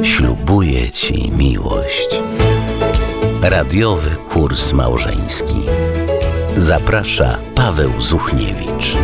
ślubuję Ci miłość. Radiowy kurs małżeński. Zaprasza Paweł Zuchniewicz.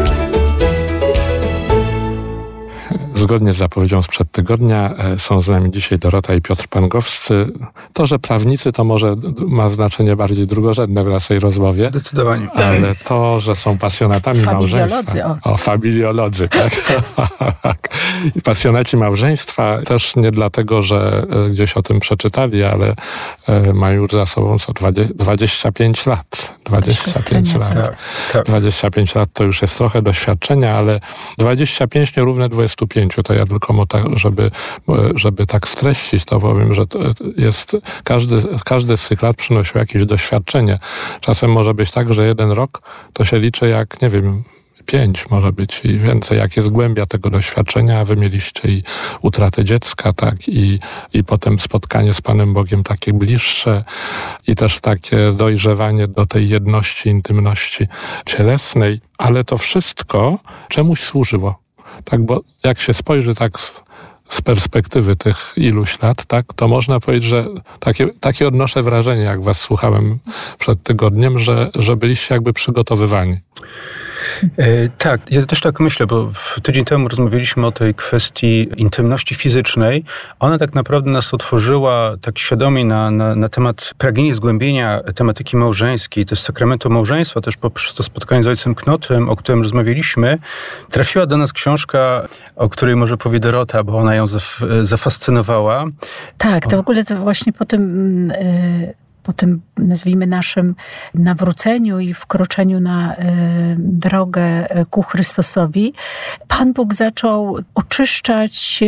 Zgodnie z zapowiedzią sprzed tygodnia są z nami dzisiaj Dorota i Piotr Pangowscy. To, że prawnicy, to może ma znaczenie bardziej drugorzędne w naszej rozmowie. Zdecydowanie. Ale to, że są pasjonatami małżeństwa. Familiolodzy, tak? I pasjonaci małżeństwa też nie dlatego, że gdzieś o tym przeczytali, ale mają już za sobą 25 lat. 25 lat. Tak. 25 lat to już jest trochę doświadczenia, ale 25 nierówne 25. To ja tylko żeby tak streścić, to powiem, że to jest każdy z tych lat przynosił jakieś doświadczenie. Czasem może być tak, że 1 rok to się liczy jak, nie wiem, 5 może być i więcej, jak jest głębia tego doświadczenia, a wy mieliście i utratę dziecka, tak, i potem spotkanie z Panem Bogiem takie bliższe i też takie dojrzewanie do tej jedności, intymności cielesnej, ale to wszystko czemuś służyło. Tak, bo jak się spojrzy tak z perspektywy tych iluś lat, tak, to można powiedzieć, że takie odnoszę wrażenie, jak was słuchałem przed tygodniem, że byliście jakby przygotowywani. Tak, ja też tak myślę, bo tydzień temu rozmawialiśmy o tej kwestii intymności fizycznej. Ona tak naprawdę nas otworzyła tak świadomie na temat pragnienia zgłębienia tematyki małżeńskiej, też sakramentu małżeństwa, też poprzez to spotkanie z ojcem Knotem, o którym rozmawialiśmy. Trafiła do nas książka, o której może powie Dorota, bo ona ją zafascynowała. Tak, to w ogóle to właśnie po tym, nazwijmy, naszym nawróceniu i wkroczeniu na drogę ku Chrystusowi, Pan Bóg zaczął oczyszczać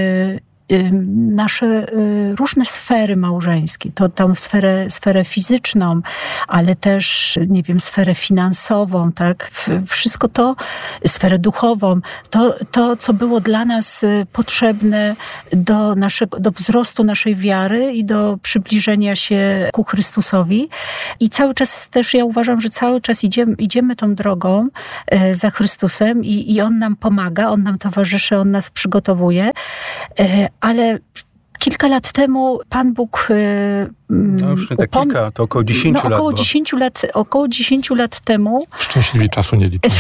nasze różne sfery małżeńskie. Tą sferę fizyczną, ale też, nie wiem, sferę finansową, tak? Wszystko to, sferę duchową, to co było dla nas potrzebne do wzrostu naszej wiary i do przybliżenia się ku Chrystusowi. I cały czas też ja uważam, że cały czas idziemy tą drogą za Chrystusem i On nam pomaga, On nam towarzyszy, On nas przygotowuje. Ale kilka lat temu Pan Bóg już nie tak kilka, to około 10 lat. Około 10 lat temu. Szczęśliwi czasu nie liczą.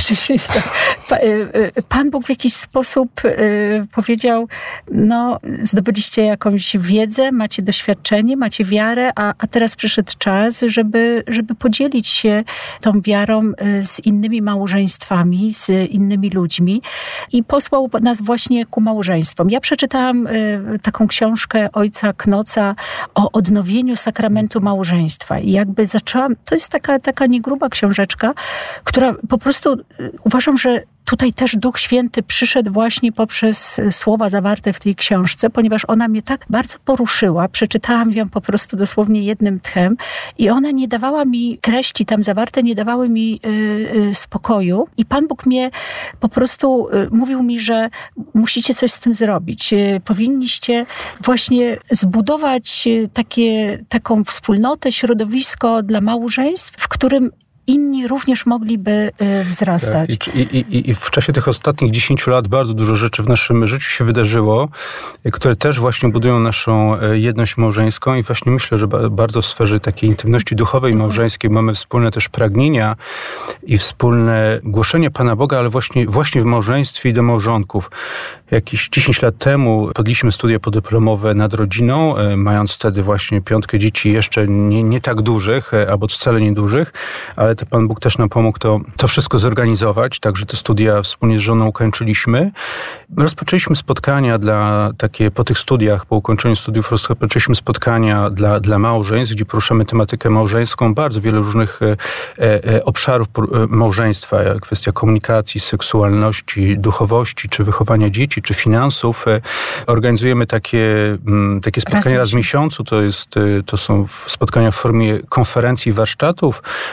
Pan Bóg w jakiś sposób powiedział, zdobyliście jakąś wiedzę, macie doświadczenie, macie wiarę, a teraz przyszedł czas, żeby podzielić się tą wiarą z innymi małżeństwami, z innymi ludźmi i posłał nas właśnie ku małżeństwom. Ja przeczytałam taką książkę ojca Knoca o odnowieniu sakramentu małżeństwa. I jakby zaczęłam, to jest taka niegruba książeczka, która po prostu uważam, że tutaj też Duch Święty przyszedł właśnie poprzez słowa zawarte w tej książce, ponieważ ona mnie tak bardzo poruszyła. Przeczytałam ją po prostu dosłownie jednym tchem i ona nie dawała mi, treści tam zawarte nie dawały mi spokoju. I Pan Bóg mnie po prostu mówił mi, że musicie coś z tym zrobić. Powinniście właśnie zbudować taką wspólnotę, środowisko dla małżeństw, w którym inni również mogliby wzrastać. Tak, i w czasie tych ostatnich 10 lat bardzo dużo rzeczy w naszym życiu się wydarzyło, które też właśnie budują naszą jedność małżeńską i właśnie myślę, że bardzo w sferze takiej intymności duchowej małżeńskiej mamy wspólne też pragnienia i wspólne głoszenie Pana Boga, ale właśnie w małżeństwie i do małżonków. Jakieś 10 lat temu podjęliśmy studia podyplomowe nad rodziną, mając wtedy właśnie 5 dzieci jeszcze nie tak dużych, albo wcale niedużych, ale to Pan Bóg też nam pomógł to wszystko zorganizować, także te studia wspólnie z żoną ukończyliśmy. Rozpoczęliśmy spotkania po tych studiach, po ukończeniu studiów rozpoczęliśmy spotkania dla małżeństw, gdzie poruszamy tematykę małżeńską, bardzo wiele różnych obszarów małżeństwa, kwestia komunikacji, seksualności, duchowości, czy wychowania dzieci, czy finansów. Organizujemy takie spotkania raz w miesiącu, to są spotkania w formie konferencji i warsztatów, ale również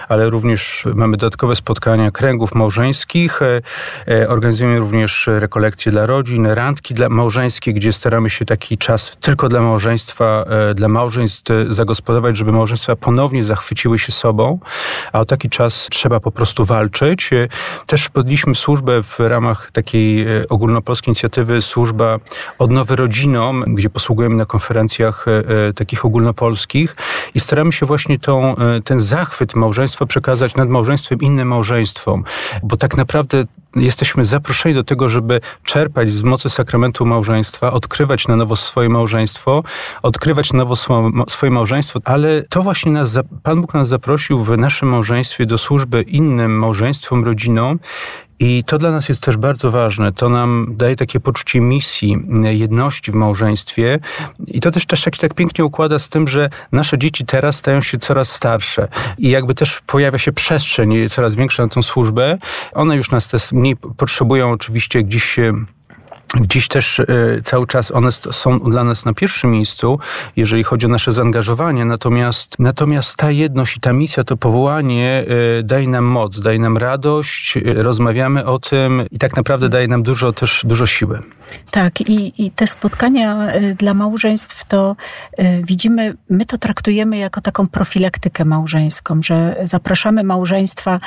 również mamy dodatkowe spotkania kręgów małżeńskich. Organizujemy również rekolekcje dla rodzin, randki małżeńskie, gdzie staramy się taki czas tylko dla małżeństwa, dla małżeństw zagospodarować, żeby małżeństwa ponownie zachwyciły się sobą, a o taki czas trzeba po prostu walczyć. Też podjęliśmy służbę w ramach takiej ogólnopolskiej inicjatywy Służba Odnowy Rodzinom, gdzie posługujemy na konferencjach takich ogólnopolskich i staramy się właśnie ten zachwyt małżeństwa przekazać nad małżeństwem innym małżeństwom, bo tak naprawdę jesteśmy zaproszeni do tego, żeby czerpać z mocy sakramentu małżeństwa, odkrywać na nowo swoje małżeństwo, odkrywać na nowo swoje małżeństwo, ale to właśnie Pan Bóg nas zaprosił w naszym małżeństwie do służby innym małżeństwom, rodzinom. I to dla nas jest też bardzo ważne. To nam daje takie poczucie misji, jedności w małżeństwie. I to też się tak pięknie układa z tym, że nasze dzieci teraz stają się coraz starsze. I jakby też pojawia się przestrzeń coraz większa na tą służbę. One już nas też mniej potrzebują oczywiście Dziś też cały czas one są dla nas na pierwszym miejscu, jeżeli chodzi o nasze zaangażowanie, natomiast ta jedność i ta misja, to powołanie daje nam moc, daje nam radość, rozmawiamy o tym i tak naprawdę daje nam dużo siły. Tak, i te spotkania dla małżeństw to widzimy, my to traktujemy jako taką profilaktykę małżeńską, że zapraszamy małżeństwa,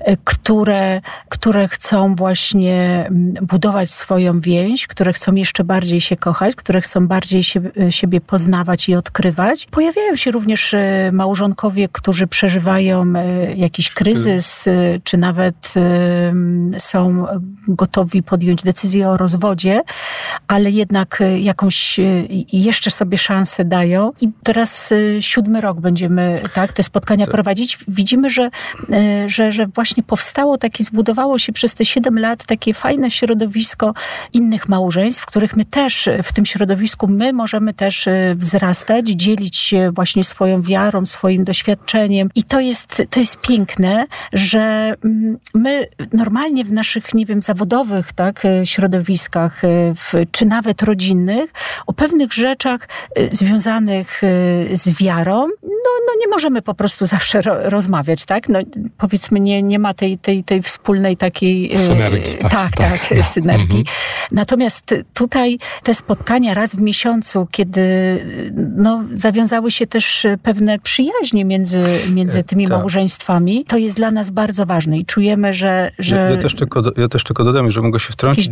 które chcą właśnie budować swoją więź, które chcą jeszcze bardziej się kochać, które chcą bardziej siebie poznawać i odkrywać. Pojawiają się również małżonkowie, którzy przeżywają jakiś kryzys, czy nawet są gotowi podjąć decyzję o rozwodzie, ale jednak jakąś jeszcze sobie szansę dają. I teraz 7 rok będziemy te spotkania prowadzić. Widzimy, że właśnie zbudowało się przez te 7 lat takie fajne środowisko innych małżeństw, w których my też, w tym środowisku my możemy też wzrastać, dzielić się właśnie swoją wiarą, swoim doświadczeniem. I to jest piękne, że my normalnie w naszych, nie wiem, zawodowych środowiskach, czy nawet rodzinnych, o pewnych rzeczach związanych z wiarą, nie możemy po prostu zawsze rozmawiać, tak? Powiedzmy, nie ma tej wspólnej takiej synergii. Synergii. Natomiast tutaj te spotkania raz w miesiącu, kiedy zawiązały się też pewne przyjaźnie między tymi małżeństwami, to jest dla nas bardzo ważne i czujemy, że... Ja też tylko dodam, że mogę się wtrącić,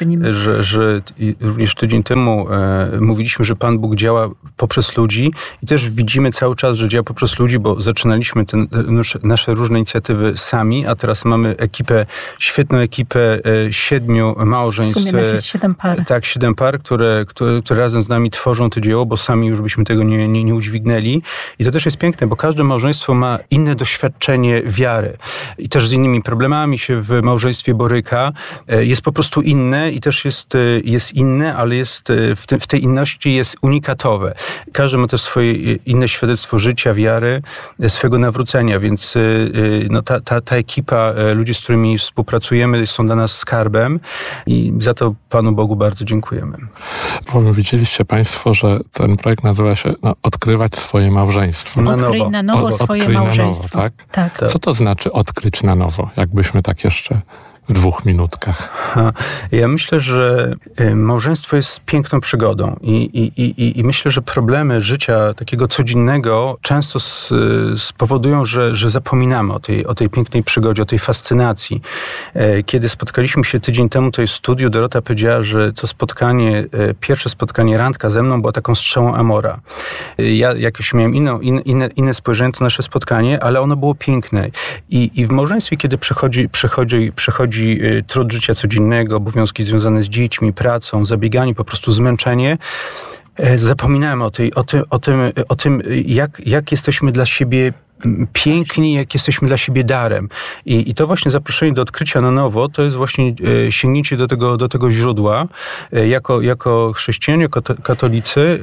że również tydzień temu mówiliśmy, że Pan Bóg działa poprzez ludzi i też widzimy cały czas, że działa poprzez ludzi, bo zaczynaliśmy nasze różne inicjatywy sami, a teraz mamy świetną ekipę 7 małżeństw. W sumie nas jest 7 par. Tak, 7 par, które razem z nami tworzą to dzieło, bo sami już byśmy tego nie udźwignęli. I to też jest piękne, bo każde małżeństwo ma inne doświadczenie wiary. I też z innymi problemami się w małżeństwie boryka. Jest po prostu inne i też jest inne, ale w tej inności jest unikatowe. Każdy ma też swoje inne świadectwo życia, wiary, swojego nawrócenia, więc ta ekipa ludzi, z którymi współpracujemy, są dla nas skarbem i za to Panu Bogu bardzo dziękujemy. Widzieliście Państwo, że ten projekt nazywa się Odkrywać swoje małżeństwo. Odkryj na nowo swoje małżeństwo. Tak? Co to znaczy odkryć na nowo? Jakbyśmy tak jeszcze w 2 minutkach. Ja myślę, że małżeństwo jest piękną przygodą i myślę, że problemy życia takiego codziennego często spowodują, że zapominamy o tej pięknej przygodzie, o tej fascynacji. Kiedy spotkaliśmy się tydzień temu tutaj w studiu, Dorota powiedziała, że to pierwsze spotkanie, randka ze mną była taką strzałą Amora. Ja jakoś miałem inne spojrzenie na nasze spotkanie, ale ono było piękne. I w małżeństwie, kiedy przechodzi trud życia codziennego, obowiązki związane z dziećmi, pracą, zabieganie, po prostu zmęczenie, zapominałem o tym, jak jesteśmy dla siebie piękni, jak jesteśmy dla siebie darem. I to właśnie zaproszenie do odkrycia na nowo, to jest właśnie sięgnięcie do tego źródła. Jako chrześcijanie, jako katolicy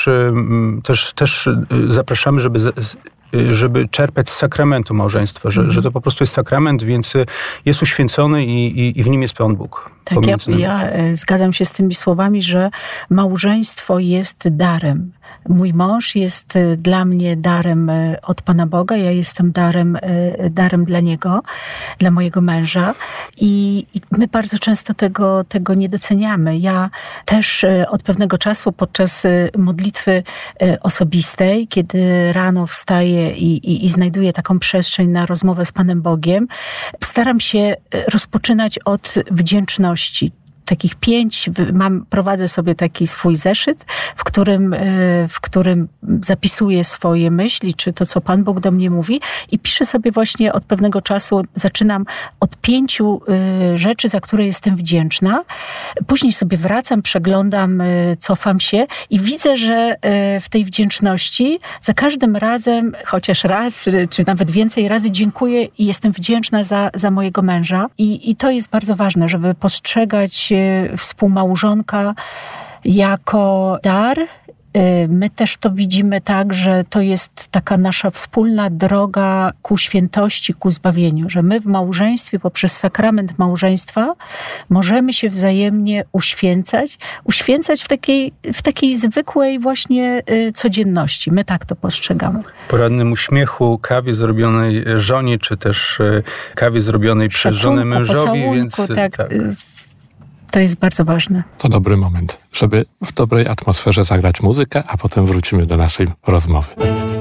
też zapraszamy, żeby czerpać z sakramentu małżeństwa, że to po prostu jest sakrament, więc jest uświęcony i w nim jest Pan Bóg. Tak, ja zgadzam się z tymi słowami, że małżeństwo jest darem. Mój mąż jest dla mnie darem od Pana Boga, ja jestem darem dla niego, dla mojego męża i my bardzo często tego nie doceniamy. Ja też od pewnego czasu podczas modlitwy osobistej, kiedy rano wstaję i znajduję taką przestrzeń na rozmowę z Panem Bogiem, staram się rozpoczynać od wdzięczności. Takich 5, prowadzę sobie taki swój zeszyt, w którym zapisuję swoje myśli, czy to, co Pan Bóg do mnie mówi i piszę sobie właśnie od pewnego czasu, zaczynam od 5 rzeczy, za które jestem wdzięczna. Później sobie wracam, przeglądam, cofam się i widzę, że w tej wdzięczności za każdym razem, chociaż raz, czy nawet więcej razy dziękuję i jestem wdzięczna za mojego męża. I to jest bardzo ważne, żeby postrzegać współmałżonka jako dar. My też to widzimy tak, że to jest taka nasza wspólna droga ku świętości, ku zbawieniu, że my w małżeństwie poprzez sakrament małżeństwa możemy się wzajemnie uświęcać w takiej zwykłej właśnie codzienności. My tak to postrzegamy. Porannym uśmiechu, kawie zrobionej żonie, czy też kawie zrobionej przez żonę mężowi. Pocałunku, więc tak. To jest bardzo ważne. To dobry moment, żeby w dobrej atmosferze zagrać muzykę, a potem wrócimy do naszej rozmowy.